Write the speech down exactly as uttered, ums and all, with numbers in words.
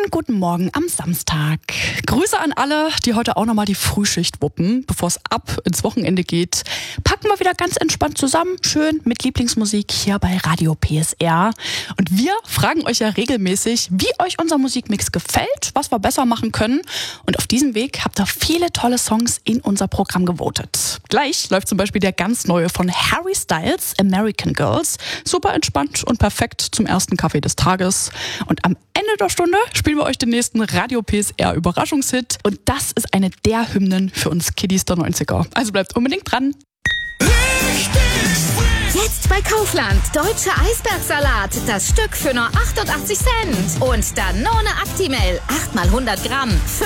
guten Morgen am Samstag. Grüße an alle, die heute auch nochmal die Frühschicht wuppen, bevor es ab ins Wochenende geht. Packen wir wieder ganz entspannt zusammen, schön mit Lieblingsmusik hier bei Radio P S R. Und wir fragen euch ja regelmäßig, wie euch unser Musikmix gefällt, was wir besser machen können. Und auf diesem Weg habt ihr viele tolle Songs in unser Programm gewotet. Gleich läuft zum Beispiel der ganz neue von Harry Styles, American Girls. Super entspannt und perfekt zum ersten Kaffee des Tages. Und am Ende der Stunde spielen wir euch den nächsten Radio P S R Überraschungshit. Und das ist eine der Hymnen für uns Kiddies der neunziger. Also bleibt unbedingt dran. Jetzt bei Kaufland. Deutscher Eisbergsalat. Das Stück für nur achtundachtzig Cent. Und Danone Actimel. acht mal hundert Gramm.